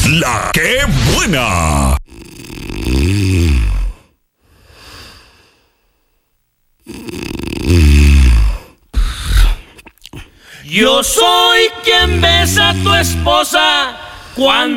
La que buena. Yo soy quien besa a tu esposa cuando